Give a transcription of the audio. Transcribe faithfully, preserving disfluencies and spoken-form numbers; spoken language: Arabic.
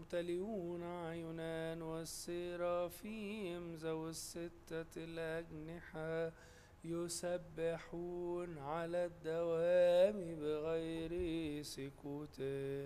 الممتلئون عينان والسرافيم ذوي الستة الأجنحة يسبحون على الدوام بغير سكوت.